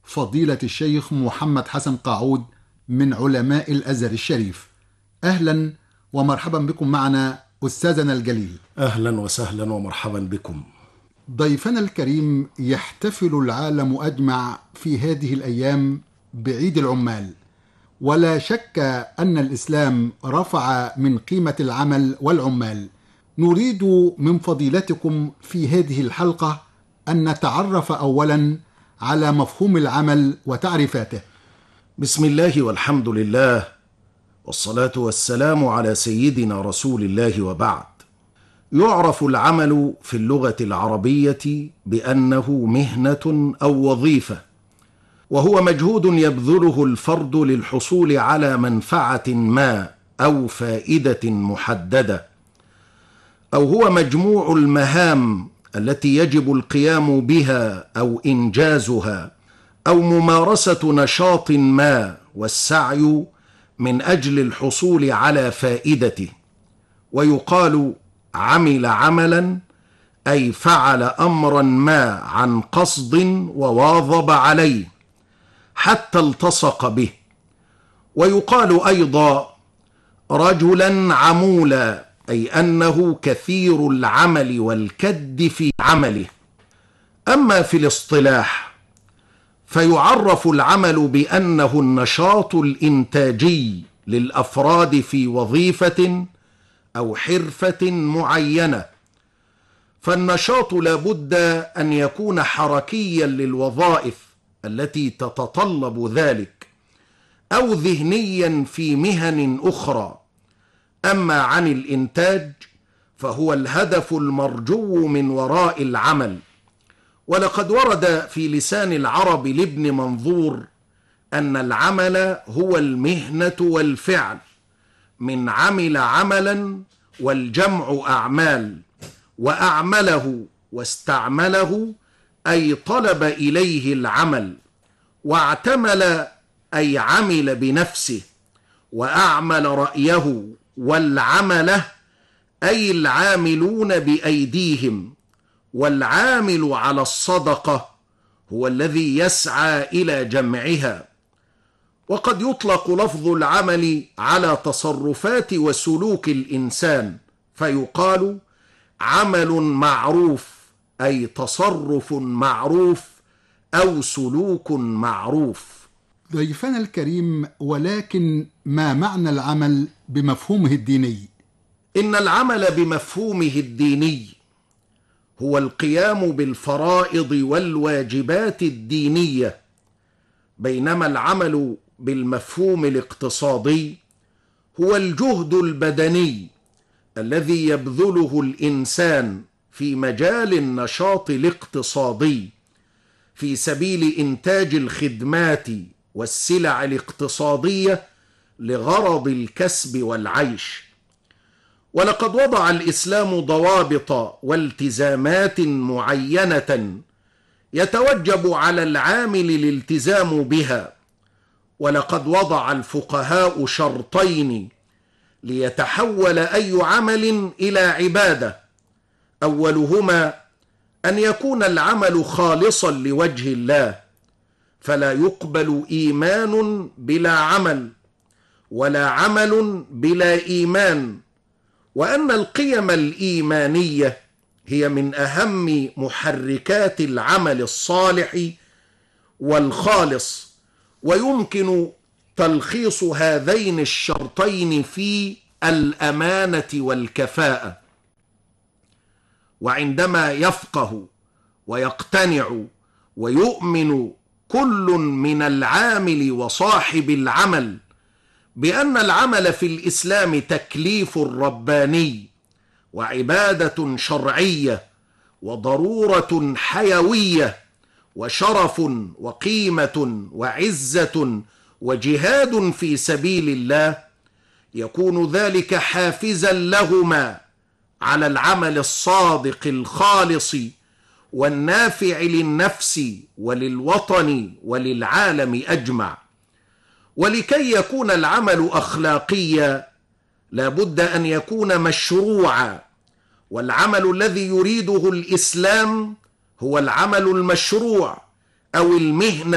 فضيلة الشيخ محمد حسن قاعود من علماء الأزهر الشريف. أهلا ومرحبا بكم معنا أستاذنا الجليل. أهلا وسهلا ومرحبا بكم. ضيفنا الكريم، يحتفل العالم أجمع في هذه الأيام بعيد العمال، ولا شك أن الإسلام رفع من قيمة العمل والعمال. نريد من فضيلتكم في هذه الحلقة أن نتعرف أولا على مفهوم العمل وتعريفاته. بسم الله والحمد لله والصلاة والسلام على سيدنا رسول الله، وبعد. يعرف العمل في اللغة العربية بأنه مهنة أو وظيفة، وهو مجهود يبذله الفرد للحصول على منفعة ما أو فائدة محددة، أو هو مجموع المهام التي يجب القيام بها أو إنجازها، أو ممارسة نشاط ما والسعي من أجل الحصول على فائدته. ويقال عمل عملا أي فعل أمرا ما عن قصد وواظب عليه حتى التصق به. ويقال أيضا رجلا عمولا، أي أنه كثير العمل والكد في عمله. أما في الاصطلاح فيعرف العمل بأنه النشاط الإنتاجي للأفراد في وظيفة أو حرفة معينة، فالنشاط لابد أن يكون حركيا للوظائف التي تتطلب ذلك، أو ذهنيا في مهن أخرى. أما عن الإنتاج فهو الهدف المرجو من وراء العمل. ولقد ورد في لسان العرب لابن منظور أن العمل هو المهنة والفعل، من عمل عملا والجمع أعمال، وأعمله واستعمله أي طلب إليه العمل، واعتمل أي عمل بنفسه، وأعمل رأيه، والعمله أي العاملون بأيديهم. والعامل على الصدقة هو الذي يسعى إلى جمعها. وقد يطلق لفظ العمل على تصرفات وسلوك الإنسان، فيقال عمل معروف أي تصرف معروف أو سلوك معروف. ضيفنا الكريم، ولكن ما معنى العمل بمفهومه الديني؟ إن العمل بمفهومه الديني هو القيام بالفرائض والواجبات الدينية، بينما العمل بالمفهوم الاقتصادي هو الجهد البدني الذي يبذله الإنسان في مجال النشاط الاقتصادي في سبيل إنتاج الخدمات والسلع الاقتصادية لغرض الكسب والعيش. ولقد وضع الإسلام ضوابط والتزامات معينة يتوجب على العامل الالتزام بها. ولقد وضع الفقهاء شرطين ليتحول أي عمل إلى عبادة: أولهما أن يكون العمل خالصا لوجه الله، فلا يقبل إيمان بلا عمل، ولا عمل بلا إيمان. وأن القيم الإيمانية هي من أهم محركات العمل الصالح والخالص. ويمكن تلخيص هذين الشرطين في الأمانة والكفاءة. وعندما يفقه ويقتنع ويؤمن كل من العامل وصاحب العمل بأن العمل في الإسلام تكليف رباني وعبادة شرعية وضرورة حيوية وشرف وقيمة وعزة وجهاد في سبيل الله، يكون ذلك حافزا لهما على العمل الصادق الخالص والنافع للنفس وللوطن وللعالم أجمع. ولكي يكون العمل أخلاقيا لا بد أن يكون مشروعا، والعمل الذي يريده الإسلام هو العمل المشروع أو المهنة